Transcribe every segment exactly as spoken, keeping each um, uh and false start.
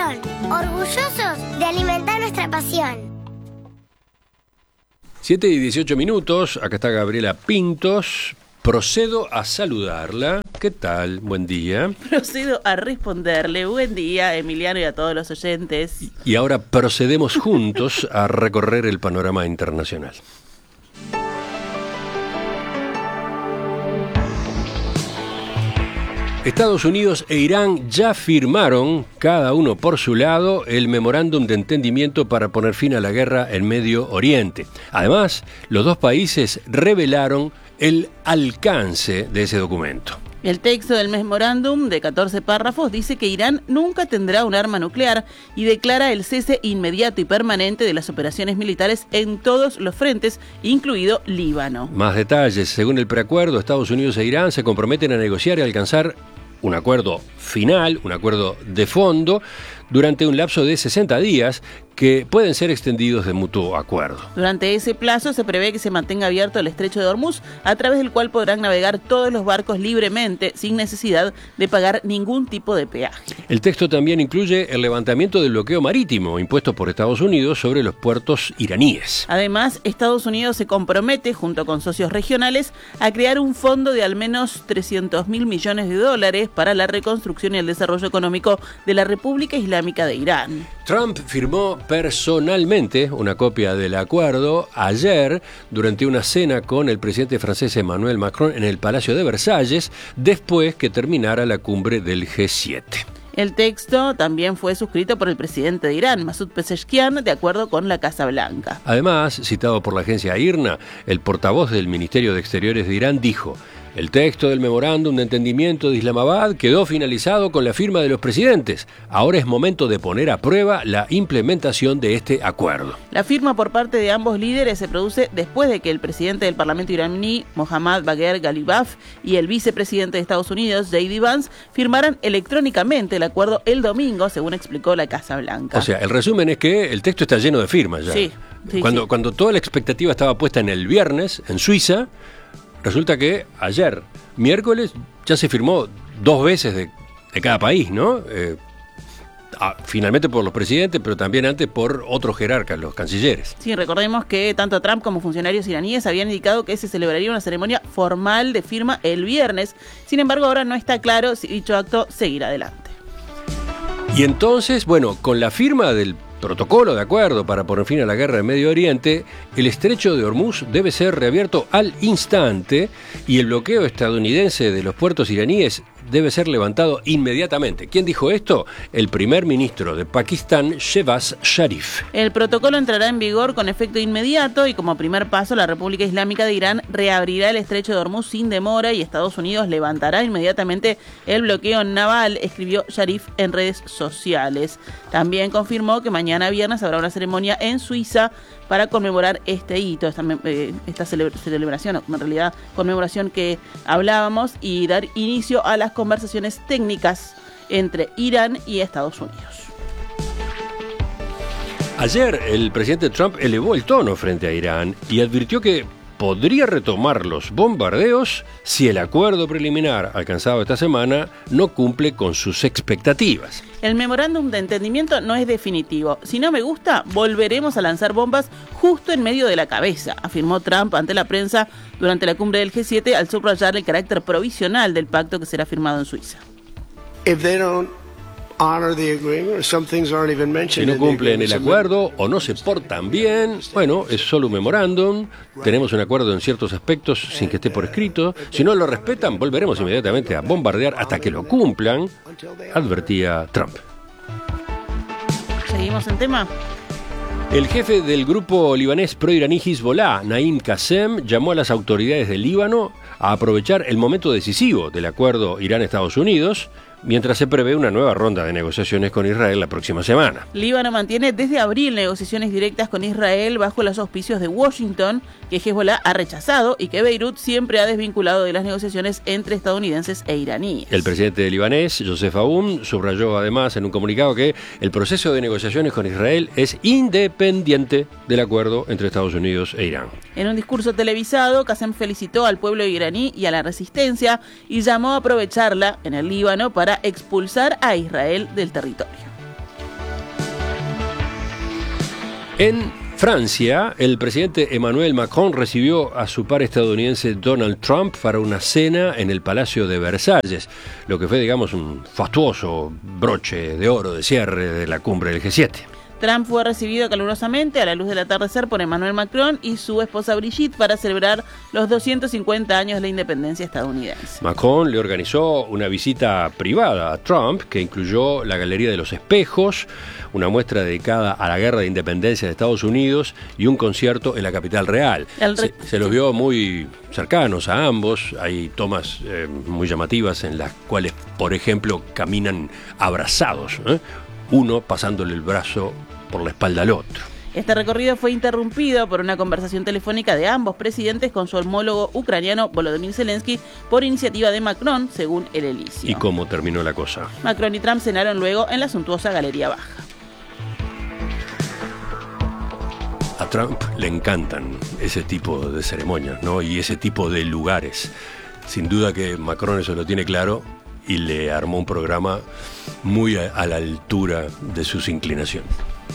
Peñarol, orgullosos de alimentar nuestra pasión. siete y dieciocho minutos, acá está Gabriela Pintos. Procedo a saludarla. ¿Qué tal? Buen día. Procedo a responderle. Buen día, Emiliano, y a todos los oyentes. Y ahora procedemos juntos a recorrer el panorama internacional. Estados Unidos e Irán ya firmaron, cada uno por su lado, el memorándum de entendimiento para poner fin a la guerra en Medio Oriente. Además, los dos países revelaron el alcance de ese documento. El texto del memorándum, de catorce párrafos, dice que Irán nunca tendrá un arma nuclear y declara el cese inmediato y permanente de las operaciones militares en todos los frentes, incluido Líbano. Más detalles. Según el preacuerdo, Estados Unidos e Irán se comprometen a negociar y alcanzar un acuerdo final, un acuerdo de fondo, durante un lapso de sesenta días que pueden ser extendidos de mutuo acuerdo. Durante ese plazo se prevé que se mantenga abierto el estrecho de Hormuz, a través del cual podrán navegar todos los barcos libremente, sin necesidad de pagar ningún tipo de peaje. El texto también incluye el levantamiento del bloqueo marítimo impuesto por Estados Unidos sobre los puertos iraníes. Además, Estados Unidos se compromete, junto con socios regionales, a crear un fondo de al menos trescientos mil millones de dólares para la reconstrucción y el desarrollo económico de la República Islámica de Irán. Trump firmó personalmente una copia del acuerdo ayer durante una cena con el presidente francés Emmanuel Macron en el Palacio de Versalles, después que terminara la cumbre del G siete. El texto también fue suscrito por el presidente de Irán, Masoud Pezeshkian, de acuerdo con la Casa Blanca. Además, citado por la agencia I R N A, el portavoz del Ministerio de Exteriores de Irán dijo: el texto del memorándum de entendimiento de Islamabad quedó finalizado con la firma de los presidentes. Ahora es momento de poner a prueba la implementación de este acuerdo. La firma por parte de ambos líderes se produce después de que el presidente del Parlamento iraní, Mohammad Bagher Ghalibaf, y el vicepresidente de Estados Unidos, J D Vance, firmaran electrónicamente el acuerdo el domingo, según explicó la Casa Blanca. O sea, el resumen es que el texto está lleno de firmas ya. Sí, sí, cuando, sí. cuando toda la expectativa estaba puesta en el viernes, en Suiza, resulta que ayer, miércoles, ya se firmó dos veces de, de cada país, ¿no? Eh, ah, finalmente por los presidentes, pero también antes por otros jerarcas, los cancilleres. Sí, recordemos que tanto Trump como funcionarios iraníes habían indicado que se celebraría una ceremonia formal de firma el viernes. Sin embargo, ahora no está claro si dicho acto seguirá adelante. Y entonces, bueno, con la firma del protocolo de acuerdo para poner fin a la guerra en Medio Oriente, el estrecho de Hormuz debe ser reabierto al instante y el bloqueo estadounidense de los puertos iraníes debe ser levantado inmediatamente. ¿Quién dijo esto? El primer ministro de Pakistán, Shehbaz Sharif. El protocolo entrará en vigor con efecto inmediato y como primer paso la República Islámica de Irán reabrirá el estrecho de Hormuz sin demora y Estados Unidos levantará inmediatamente el bloqueo naval, escribió Sharif en redes sociales. También confirmó que mañana viernes habrá una ceremonia en Suiza para conmemorar este hito, esta, eh, esta celebración, en realidad conmemoración que hablábamos, y dar inicio a las conversaciones técnicas entre Irán y Estados Unidos. Ayer el presidente Trump elevó el tono frente a Irán y advirtió que podría retomar los bombardeos si el acuerdo preliminar alcanzado esta semana no cumple con sus expectativas. El memorándum de entendimiento no es definitivo. Si no me gusta, volveremos a lanzar bombas justo en medio de la cabeza, afirmó Trump ante la prensa durante la cumbre del G siete al subrayar el carácter provisional del pacto que será firmado en Suiza. If they don't honor the agreement, or some things aren't even mentioned. Si no cumplen el acuerdo o no se portan bien, bueno, es solo un memorándum. Tenemos un acuerdo en ciertos aspectos sin que esté por escrito. Si no lo respetan, volveremos inmediatamente a bombardear hasta que lo cumplan, advertía Trump. ¿Seguimos en tema? El jefe del grupo libanés pro-iraní Hezbollah, Naim Qassem, llamó a las autoridades del Líbano a aprovechar el momento decisivo del acuerdo Irán-Estados Unidos, mientras se prevé una nueva ronda de negociaciones con Israel la próxima semana. Líbano mantiene desde abril negociaciones directas con Israel bajo los auspicios de Washington, que Hezbollah ha rechazado y que Beirut siempre ha desvinculado de las negociaciones entre estadounidenses e iraníes. El presidente libanés, Joseph Aoun, subrayó además en un comunicado que el proceso de negociaciones con Israel es independiente del acuerdo entre Estados Unidos e Irán. En un discurso televisado, Qassem felicitó al pueblo iraní y a la resistencia y llamó a aprovecharla en el Líbano para expulsar a Israel del territorio. En Francia, el presidente Emmanuel Macron recibió a su par estadounidense Donald Trump para una cena en el Palacio de Versalles, lo que fue, digamos, un fastuoso broche de oro de cierre de la cumbre del G siete. Trump fue recibido calurosamente a la luz del atardecer por Emmanuel Macron y su esposa Brigitte para celebrar los doscientos cincuenta años de la independencia estadounidense. Macron le organizó una visita privada a Trump que incluyó la Galería de los Espejos, una muestra dedicada a la Guerra de Independencia de Estados Unidos y un concierto en la capital real. Re- se, se los vio muy cercanos a ambos. Hay tomas eh, muy llamativas en las cuales, por ejemplo, caminan abrazados, ¿eh? uno pasándole el brazo por la espalda al otro. Este recorrido fue interrumpido por una conversación telefónica de ambos presidentes con su homólogo ucraniano Volodymyr Zelensky por iniciativa de Macron, según el Elíseo. ¿Y cómo terminó la cosa? Macron y Trump cenaron luego en la suntuosa Galería Baja. A Trump le encantan ese tipo de ceremonias, ¿no? Y ese tipo de lugares. Sin duda que Macron eso lo tiene claro y le armó un programa muy a, a la altura de sus inclinaciones.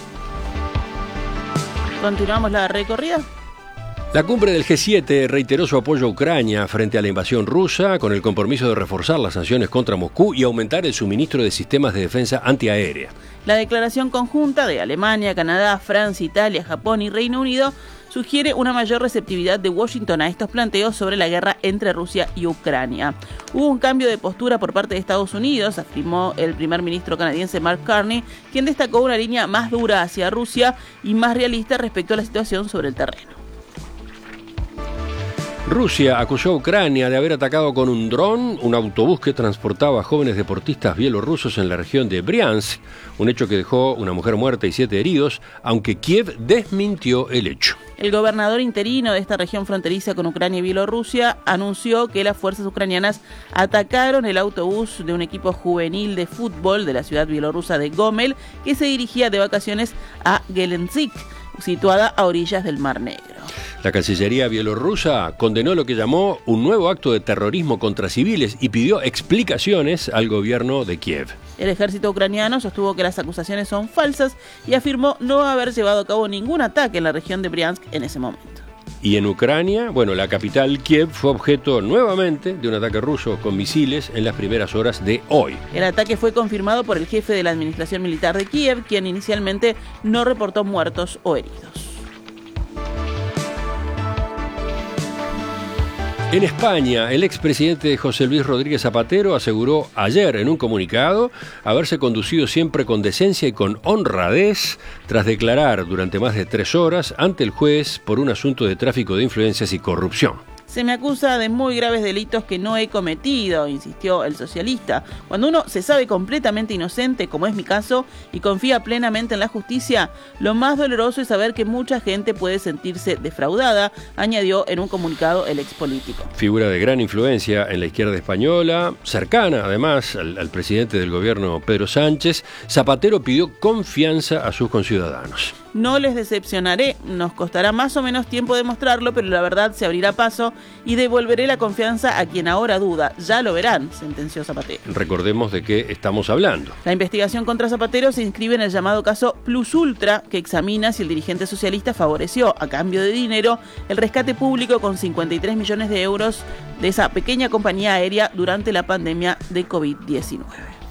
¿Continuamos la recorrida? La cumbre del G siete reiteró su apoyo a Ucrania frente a la invasión rusa con el compromiso de reforzar las sanciones contra Moscú y aumentar el suministro de sistemas de defensa antiaérea. La declaración conjunta de Alemania, Canadá, Francia, Italia, Japón y Reino Unido sugiere una mayor receptividad de Washington a estos planteos sobre la guerra entre Rusia y Ucrania. Hubo un cambio de postura por parte de Estados Unidos, afirmó el primer ministro canadiense Mark Carney, quien destacó una línea más dura hacia Rusia y más realista respecto a la situación sobre el terreno. Rusia acusó a Ucrania de haber atacado con un dron un autobús que transportaba a jóvenes deportistas bielorrusos en la región de Briansk, un hecho que dejó una mujer muerta y siete heridos, aunque Kiev desmintió el hecho. El gobernador interino de esta región fronteriza con Ucrania y Bielorrusia anunció que las fuerzas ucranianas atacaron el autobús de un equipo juvenil de fútbol de la ciudad bielorrusa de Gomel, que se dirigía de vacaciones a Gelendzhik, situada a orillas del Mar Negro. La Cancillería bielorrusa condenó lo que llamó un nuevo acto de terrorismo contra civiles y pidió explicaciones al gobierno de Kiev. El ejército ucraniano sostuvo que las acusaciones son falsas y afirmó no haber llevado a cabo ningún ataque en la región de Briansk en ese momento. Y en Ucrania, bueno, la capital Kiev fue objeto nuevamente de un ataque ruso con misiles en las primeras horas de hoy. El ataque fue confirmado por el jefe de la administración militar de Kiev, quien inicialmente no reportó muertos o heridos. En España, el expresidente José Luis Rodríguez Zapatero aseguró ayer en un comunicado haberse conducido siempre con decencia y con honradez tras declarar durante más de tres horas ante el juez por un asunto de tráfico de influencias y corrupción. Se me acusa de muy graves delitos que no he cometido, insistió el socialista. Cuando uno se sabe completamente inocente, como es mi caso, y confía plenamente en la justicia, lo más doloroso es saber que mucha gente puede sentirse defraudada, añadió en un comunicado el expolítico. Figura de gran influencia en la izquierda española, cercana además al, al presidente del gobierno Pedro Sánchez, Zapatero pidió confianza a sus conciudadanos. No les decepcionaré, nos costará más o menos tiempo demostrarlo, pero la verdad se abrirá paso y devolveré la confianza a quien ahora duda. Ya lo verán, sentenció Zapatero. Recordemos de qué estamos hablando. La investigación contra Zapatero se inscribe en el llamado caso Plus Ultra, que examina si el dirigente socialista favoreció, a cambio de dinero, el rescate público con cincuenta y tres millones de euros de esa pequeña compañía aérea durante la pandemia de covid diecinueve.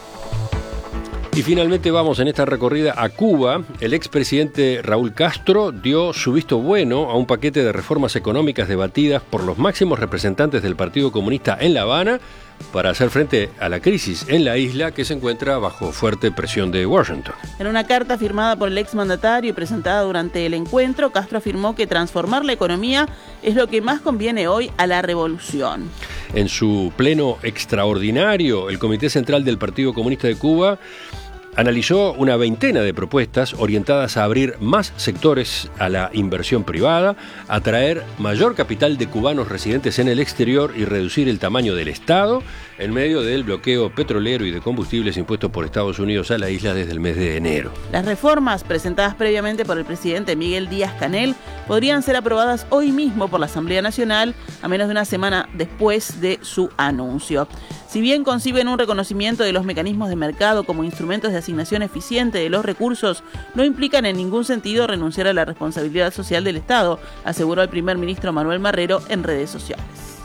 Y finalmente vamos en esta recorrida a Cuba. El expresidente Raúl Castro dio su visto bueno a un paquete de reformas económicas debatidas por los máximos representantes del Partido Comunista en La Habana para hacer frente a la crisis en la isla que se encuentra bajo fuerte presión de Washington. En una carta firmada por el exmandatario y presentada durante el encuentro, Castro afirmó que transformar la economía es lo que más conviene hoy a la revolución. En su pleno extraordinario, el Comité Central del Partido Comunista de Cuba analizó una veintena de propuestas orientadas a abrir más sectores a la inversión privada, atraer mayor capital de cubanos residentes en el exterior y reducir el tamaño del Estado, en medio del bloqueo petrolero y de combustibles impuestos por Estados Unidos a la isla desde el mes de enero. Las reformas presentadas previamente por el presidente Miguel Díaz-Canel podrían ser aprobadas hoy mismo por la Asamblea Nacional, a menos de una semana después de su anuncio. Si bien conciben un reconocimiento de los mecanismos de mercado como instrumentos de asignación eficiente de los recursos, no implican en ningún sentido renunciar a la responsabilidad social del Estado, aseguró el primer ministro Manuel Marrero en redes sociales.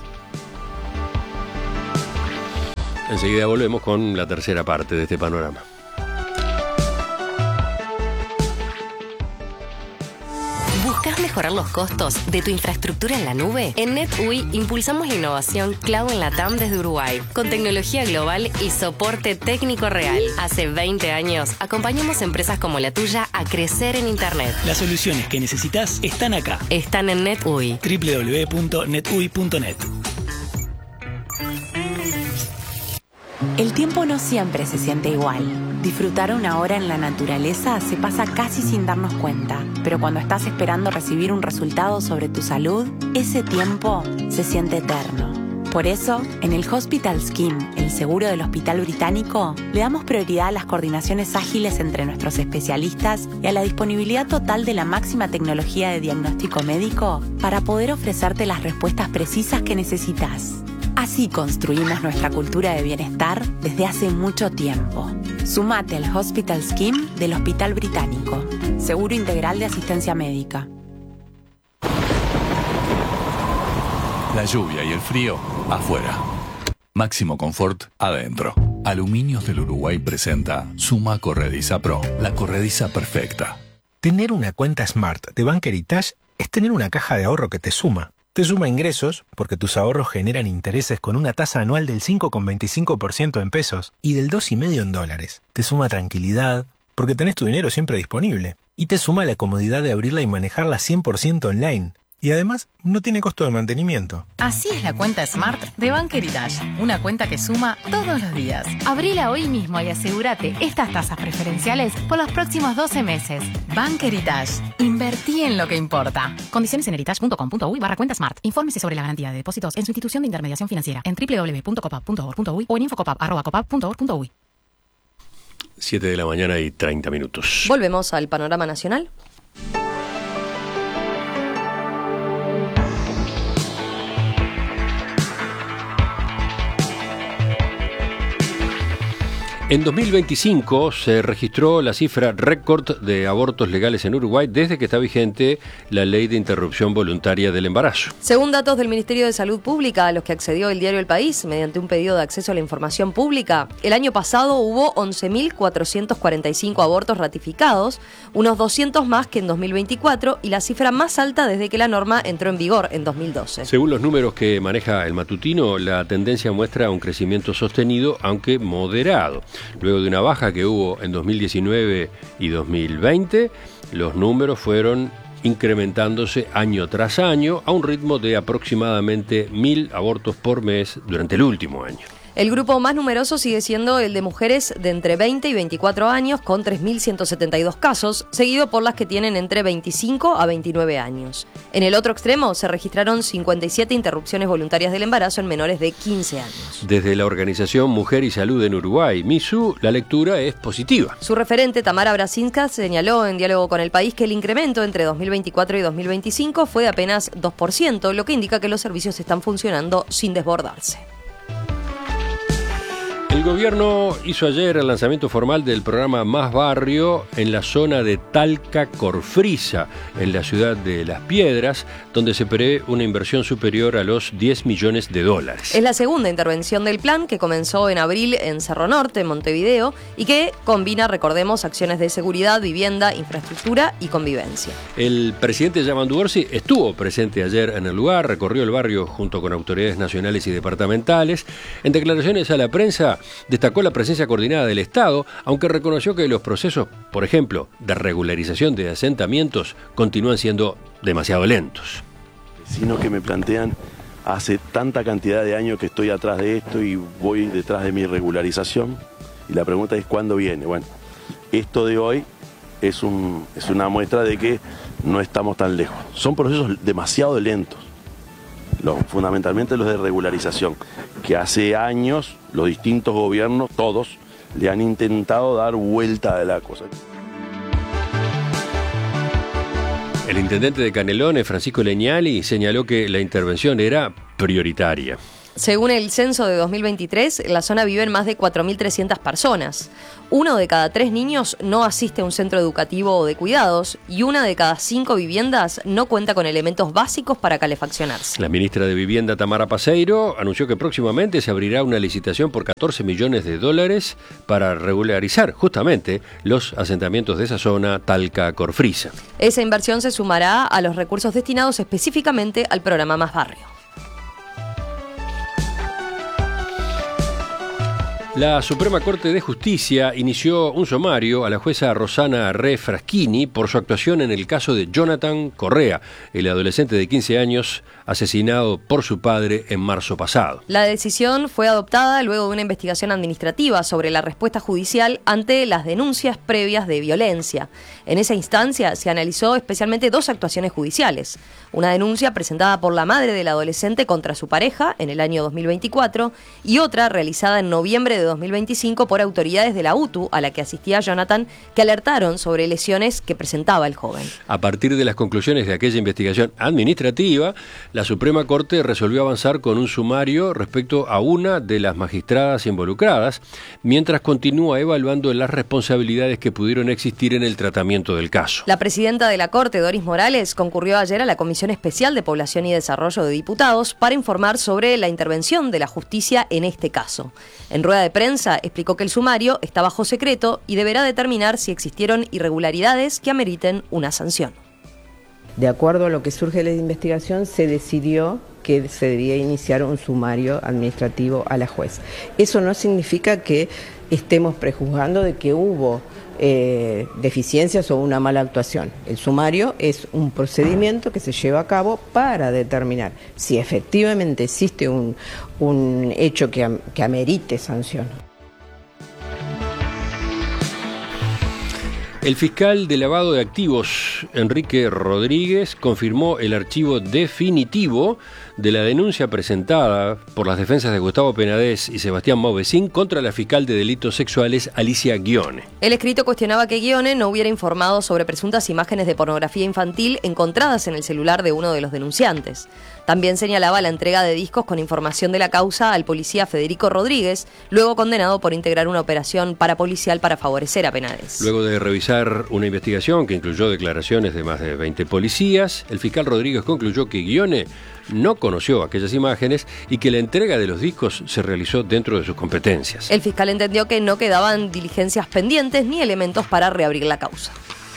Enseguida volvemos con la tercera parte de este panorama. ¿Buscas mejorar los costos de tu infraestructura en la nube? En NetUI impulsamos la innovación cloud en LATAM desde Uruguay, con tecnología global y soporte técnico real. Hace veinte años acompañamos empresas como la tuya a crecer en Internet. Las soluciones que necesitas están acá. Están en NetUI. doble u doble u doble u punto netui punto net. El tiempo no siempre se siente igual. Disfrutar una hora en la naturaleza se pasa casi sin darnos cuenta, pero cuando estás esperando recibir un resultado sobre tu salud, ese tiempo se siente eterno. Por eso, en el Hospital Scheme, el seguro del Hospital Británico, le damos prioridad a las coordinaciones ágiles entre nuestros especialistas y a la disponibilidad total de la máxima tecnología de diagnóstico médico para poder ofrecerte las respuestas precisas que necesitas. Así construimos nuestra cultura de bienestar desde hace mucho tiempo. Sumate al Hospital Scheme del Hospital Británico. Seguro integral de asistencia médica. La lluvia y el frío afuera. Máximo confort adentro. Aluminios del Uruguay presenta Suma Corrediza Pro, la corrediza perfecta. Tener una cuenta Smart de Bank Heritage es tener una caja de ahorro que te suma. Te suma ingresos, porque tus ahorros generan intereses con una tasa anual del cinco coma veinticinco por ciento en pesos y del dos coma cinco por ciento en dólares. Te suma tranquilidad, porque tenés tu dinero siempre disponible. Y te suma la comodidad de abrirla y manejarla cien por ciento online. Y además, no tiene costo de mantenimiento. Así es la cuenta Smart de Bank Heritage. Una cuenta que suma todos los días. Abrila hoy mismo y asegúrate estas tasas preferenciales por los próximos doce meses. Bank Heritage. Invertí en lo que importa. Condiciones en heritage punto com punto uy barra cuenta Smart. Infórmese sobre la garantía de depósitos en su institución de intermediación financiera en doble u doble u doble u punto copap punto org punto uy o en infocopap arroba copap punto org punto uy. siete de la mañana y treinta minutos. Volvemos al panorama nacional. En dos mil veinticinco se registró la cifra récord de abortos legales en Uruguay desde que está vigente la ley de interrupción voluntaria del embarazo. Según datos del Ministerio de Salud Pública, a los que accedió el diario El País mediante un pedido de acceso a la información pública, el año pasado hubo once mil cuatrocientos cuarenta y cinco abortos ratificados, unos doscientos más que en dos mil veinticuatro y la cifra más alta desde que la norma entró en vigor en dos mil doce. Según los números que maneja el matutino, la tendencia muestra un crecimiento sostenido, aunque moderado. Luego de una baja que hubo en dos mil diecinueve y dos mil veinte, los números fueron incrementándose año tras año a un ritmo de aproximadamente mil abortos por mes durante el último año. El grupo más numeroso sigue siendo el de mujeres de entre veinte y veinticuatro años, con tres mil ciento setenta y dos casos, seguido por las que tienen entre veinticinco a veintinueve años. En el otro extremo se registraron cincuenta y siete interrupciones voluntarias del embarazo en menores de quince años. Desde la organización Mujer y Salud en Uruguay, MISU, la lectura es positiva. Su referente, Tamara Brasinska, señaló en diálogo con El País que el incremento entre dos mil veinticuatro y dos mil veinticinco fue de apenas dos por ciento, lo que indica que los servicios están funcionando sin desbordarse. El gobierno hizo ayer el lanzamiento formal del programa Más Barrio en la zona de Talca Corfrisa, en la ciudad de Las Piedras, donde se prevé una inversión superior a los diez millones de dólares. Es la segunda intervención del plan, que comenzó en abril en Cerro Norte, Montevideo, y que combina, recordemos, acciones de seguridad, vivienda, infraestructura y convivencia. El presidente Yamandu Orsi estuvo presente ayer en el lugar, recorrió el barrio junto con autoridades nacionales y departamentales. En declaraciones a la prensa, destacó la presencia coordinada del Estado, aunque reconoció que los procesos, por ejemplo, de regularización de asentamientos, continúan siendo demasiado lentos. Vecinos que me plantean, hace tanta cantidad de años que estoy atrás de esto y voy detrás de mi regularización, y la pregunta es ¿cuándo viene? Bueno, esto de hoy es, un, es una muestra de que no estamos tan lejos. Son procesos demasiado lentos, los, fundamentalmente los de regularización, que hace años los distintos gobiernos, todos, le han intentado dar vuelta a la cosa. El intendente de Canelones, Francisco Leñali, señaló que la intervención era prioritaria. Según el censo de dos mil veintitrés, en la zona viven más de cuatro mil trescientas personas. Uno de cada tres niños no asiste a un centro educativo o de cuidados y una de cada cinco viviendas no cuenta con elementos básicos para calefaccionarse. La ministra de Vivienda, Tamara Paseiro, anunció que próximamente se abrirá una licitación por catorce millones de dólares para regularizar justamente los asentamientos de esa zona, Talca, Corfrisa. Esa inversión se sumará a los recursos destinados específicamente al programa Más Barrio. La Suprema Corte de Justicia inició un sumario a la jueza Rosana Re Fraschini por su actuación en el caso de Jonathan Correa, el adolescente de quince años asesinado por su padre en marzo pasado. La decisión fue adoptada luego de una investigación administrativa sobre la respuesta judicial ante las denuncias previas de violencia. En esa instancia se analizó especialmente dos actuaciones judiciales. Una denuncia presentada por la madre del adolescente contra su pareja en el año dos mil veinticuatro y otra realizada en noviembre de dos mil veinticinco por autoridades de la U T U a la que asistía Jonathan, que alertaron sobre lesiones que presentaba el joven. A partir de las conclusiones de aquella investigación administrativa, la Suprema Corte resolvió avanzar con un sumario respecto a una de las magistradas involucradas, mientras continúa evaluando las responsabilidades que pudieron existir en el tratamiento del caso. La presidenta de la Corte, Doris Morales, concurrió ayer a la Comisión Especial de Población y Desarrollo de Diputados para informar sobre la intervención de la justicia en este caso. En rueda de prensa explicó que el sumario está bajo secreto y deberá determinar si existieron irregularidades que ameriten una sanción. De acuerdo a lo que surge de la investigación, se decidió que se debía iniciar un sumario administrativo a la juez. Eso no significa que estemos prejuzgando de que hubo eh, deficiencias o una mala actuación. El sumario es un procedimiento que se lleva a cabo para determinar si efectivamente existe un, un hecho que, que amerite sanción. El fiscal de lavado de activos, Enrique Rodríguez, confirmó el archivo definitivo de la denuncia presentada por las defensas de Gustavo Penades y Sebastián Mauvecín contra la fiscal de delitos sexuales, Alicia Ghione. El escrito cuestionaba que Ghione no hubiera informado sobre presuntas imágenes de pornografía infantil encontradas en el celular de uno de los denunciantes. También señalaba la entrega de discos con información de la causa al policía Federico Rodríguez, luego condenado por integrar una operación parapolicial para favorecer a Penades. Luego de revisar una investigación que incluyó declaraciones de más de veinte policías, el fiscal Rodríguez concluyó que Ghione no conoció aquellas imágenes y que la entrega de los discos se realizó dentro de sus competencias. El fiscal entendió que no quedaban diligencias pendientes ni elementos para reabrir la causa.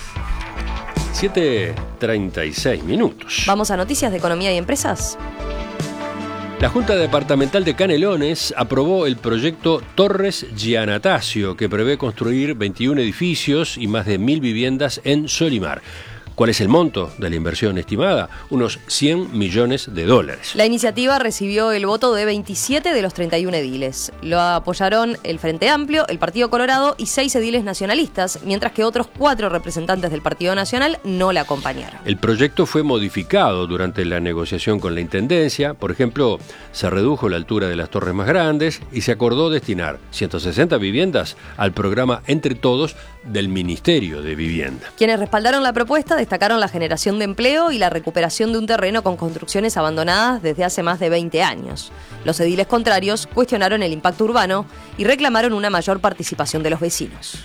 siete treinta y seis minutos. Vamos a noticias de economía y empresas. La Junta Departamental de Canelones aprobó el proyecto Torres Giannatasio, que prevé construir veintiún edificios y más de mil viviendas en Solimar. ¿Cuál es el monto de la inversión estimada? Unos cien millones de dólares. La iniciativa recibió el voto de veintisiete de los treinta y uno ediles. Lo apoyaron el Frente Amplio, el Partido Colorado y seis ediles nacionalistas, mientras que otros cuatro representantes del Partido Nacional no la acompañaron. El proyecto fue modificado durante la negociación con la Intendencia. Por ejemplo, se redujo la altura de las torres más grandes y se acordó destinar ciento sesenta viviendas al programa Entre Todos del Ministerio de Vivienda. Quienes respaldaron la propuesta destacaron la generación de empleo y la recuperación de un terreno con construcciones abandonadas desde hace más de veinte años. Los ediles contrarios cuestionaron el impacto urbano y reclamaron una mayor participación de los vecinos.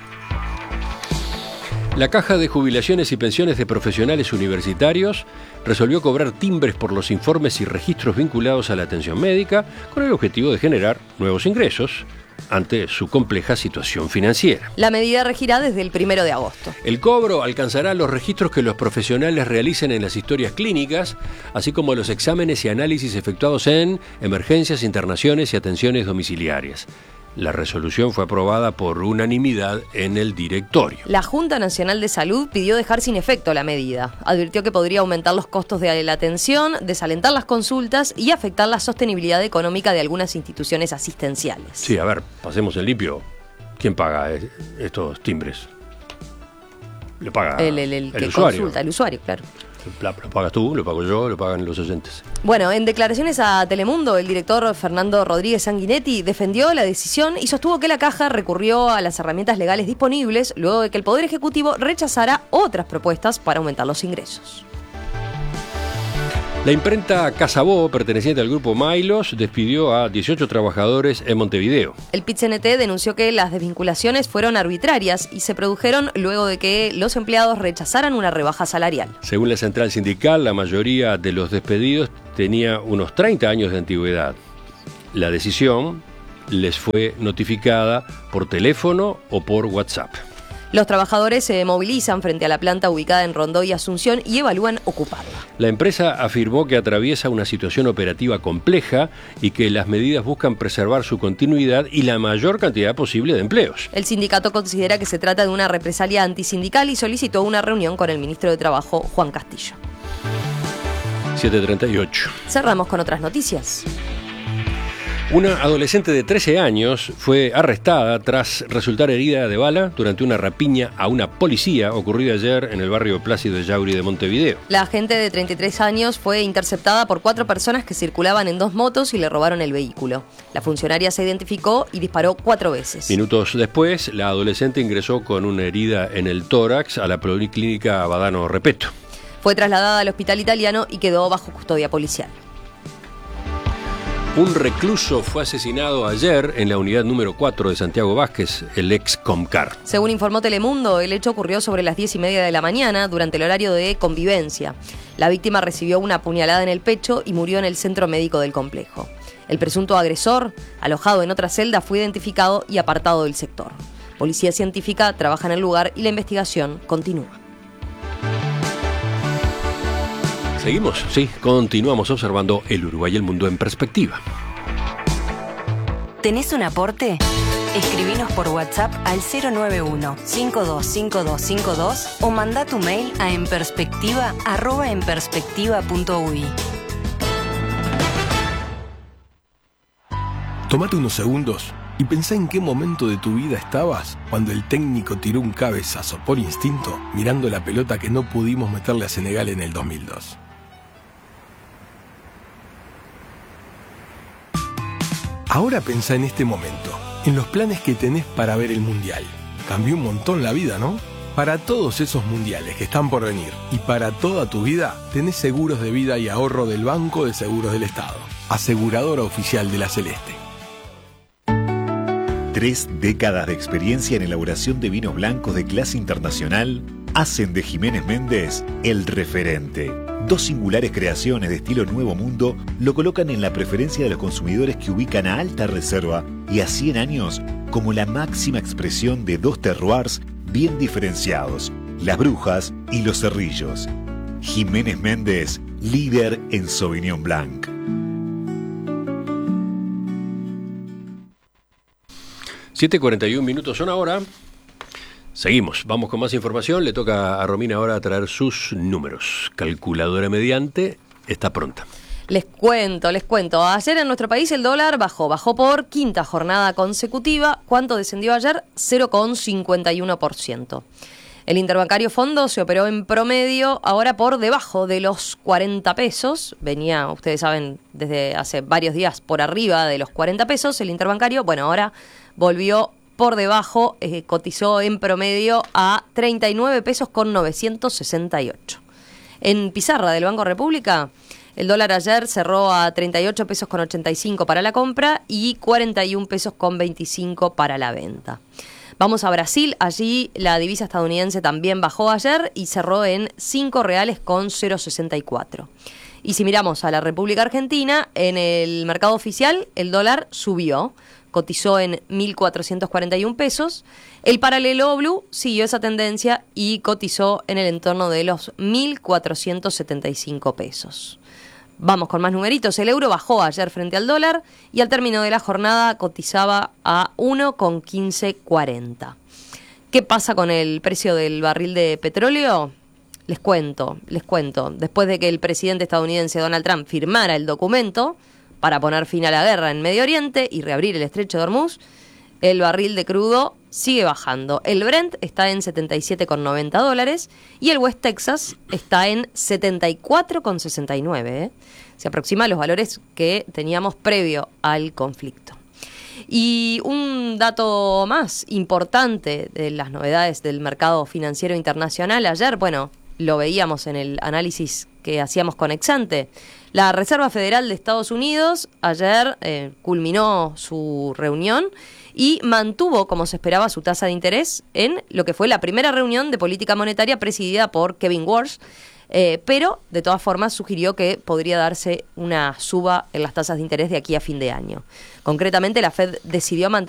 La Caja de Jubilaciones y Pensiones de Profesionales Universitarios resolvió cobrar timbres por los informes y registros vinculados a la atención médica con el objetivo de generar nuevos ingresos ante su compleja situación financiera. La medida regirá desde el primero de agosto. El cobro alcanzará los registros que los profesionales realicen en las historias clínicas, así como los exámenes y análisis efectuados en emergencias, internaciones y atenciones domiciliarias. La resolución fue aprobada por unanimidad en el directorio. La Junta Nacional de Salud pidió dejar sin efecto la medida. Advirtió que podría aumentar los costos de la atención, desalentar las consultas y afectar la sostenibilidad económica de algunas instituciones asistenciales. Sí, a ver, pasemos en limpio. ¿Quién paga estos timbres? Lo paga el, el, el, el que usuario. Consulta, el usuario, claro. Lo pagas tú, lo pago yo, lo pagan los oyentes. Bueno, en declaraciones a Telemundo, el director Fernando Rodríguez Sanguinetti defendió la decisión y sostuvo que la Caja recurrió a las herramientas legales disponibles luego de que el Poder Ejecutivo rechazara otras propuestas para aumentar los ingresos. La imprenta Casabó, perteneciente al grupo Mailos, despidió a dieciocho trabajadores en Montevideo. El P I T C N T denunció que las desvinculaciones fueron arbitrarias y se produjeron luego de que los empleados rechazaran una rebaja salarial. Según la central sindical, la mayoría de los despedidos tenía unos treinta años de antigüedad. La decisión les fue notificada por teléfono o por WhatsApp. Los trabajadores se movilizan frente a la planta ubicada en Rondó y Asunción y evalúan ocuparla. La empresa afirmó que atraviesa una situación operativa compleja y que las medidas buscan preservar su continuidad y la mayor cantidad posible de empleos. El sindicato considera que se trata de una represalia antisindical y solicitó una reunión con el ministro de Trabajo, Juan Castillo. siete treinta y ocho. Cerramos con otras noticias. Una adolescente de trece años fue arrestada tras resultar herida de bala durante una rapiña a una policía ocurrida ayer en el barrio Plácido de Yauri de Montevideo. La agente de treinta y tres años fue interceptada por cuatro personas que circulaban en dos motos y le robaron el vehículo. La funcionaria se identificó y disparó cuatro veces. Minutos después, la adolescente ingresó con una herida en el tórax a la Policlínica Badano Repeto. Fue trasladada al hospital italiano y quedó bajo custodia policial. Un recluso fue asesinado ayer en la unidad número cuatro de Santiago Vázquez, el ex Comcar. Según informó Telemundo, el hecho ocurrió sobre las diez y media de la mañana durante el horario de convivencia. La víctima recibió una puñalada en el pecho y murió en el centro médico del complejo. El presunto agresor, alojado en otra celda, fue identificado y apartado del sector. Policía científica trabaja en el lugar y la investigación continúa. Seguimos, sí, continuamos observando el Uruguay y el mundo en perspectiva. ¿Tenés un aporte? Escribinos por WhatsApp al cero nueve uno, cinco dos cinco dos cinco dos o manda tu mail a enperspectiva arroba enperspectiva punto uy. Tómate unos segundos y pensá en qué momento de tu vida estabas cuando el técnico tiró un cabezazo por instinto mirando la pelota que no pudimos meterle a Senegal en el dos mil dos. Ahora pensá en este momento, en los planes que tenés para ver el Mundial. Cambió un montón la vida, ¿no? Para todos esos mundiales que están por venir y para toda tu vida, tenés seguros de vida y ahorro del Banco de Seguros del Estado, aseguradora oficial de la Celeste. Tres décadas de experiencia en elaboración de vinos blancos de clase internacional hacen de Jiménez Méndez el referente. Dos singulares creaciones de estilo Nuevo Mundo lo colocan en la preferencia de los consumidores que ubican a Alta Reserva y a cien años como la máxima expresión de dos terroirs bien diferenciados, Las Brujas y Los Cerrillos. Jiménez Méndez, líder en Sauvignon Blanc. siete cuarenta y un minutos son ahora. Seguimos, vamos con más información. Le toca a Romina ahora traer sus números. Calculadora mediante, está pronta. Les cuento, les cuento. Ayer en nuestro país el dólar bajó, bajó por quinta jornada consecutiva. ¿Cuánto descendió ayer? cero coma cincuenta y uno por ciento. El interbancario fondo se operó en promedio ahora por debajo de los cuarenta pesos. Venía, ustedes saben, desde hace varios días por arriba de los cuarenta pesos. El interbancario, bueno, ahora volvió por debajo, eh, cotizó en promedio a treinta y nueve pesos con novecientos sesenta y ocho. En pizarra del Banco República, el dólar ayer cerró a treinta y ocho pesos con ochenta y cinco para la compra y cuarenta y un pesos con veinticinco para la venta. Vamos a Brasil, allí la divisa estadounidense también bajó ayer y cerró en cinco reales con cero sesenta y cuatro. Y si miramos a la República Argentina, en el mercado oficial el dólar subió, cotizó en mil cuatrocientos cuarenta y un pesos. El paralelo blue siguió esa tendencia y cotizó en el entorno de los mil cuatrocientos setenta y cinco pesos. Vamos con más numeritos. El euro bajó ayer frente al dólar y al término de la jornada cotizaba a uno coma quince cuarenta. ¿Qué pasa con el precio del barril de petróleo? Les cuento, les cuento. Después de que el presidente estadounidense Donald Trump firmara el documento para poner fin a la guerra en Medio Oriente y reabrir el estrecho de Hormuz, el barril de crudo sigue bajando. El Brent está en setenta y siete con noventa dólares y el West Texas está en setenta y cuatro con sesenta y nueve. ¿eh? Se aproxima a los valores que teníamos previo al conflicto. Y un dato más importante de las novedades del mercado financiero internacional ayer, bueno, lo veíamos en el análisis que hacíamos con Exante. La Reserva Federal de Estados Unidos ayer eh, culminó su reunión y mantuvo, como se esperaba, su tasa de interés en lo que fue la primera reunión de política monetaria presidida por Kevin Warsh, eh, pero de todas formas sugirió que podría darse una suba en las tasas de interés de aquí a fin de año. Concretamente, la Fed decidió mantener